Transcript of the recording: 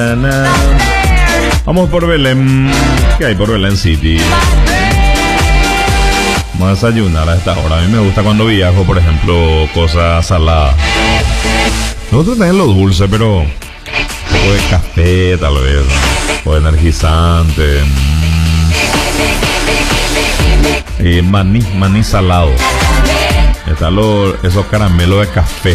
Vamos por Belén. ¿Qué hay por Belén City? Vamos a desayunar a esta hora. A mí me gusta cuando viajo, por ejemplo, cosas saladas. Nosotros tenemos lo dulce, pero un poco de café, tal vez, o energizante. Maní salado. Están esos caramelos de café.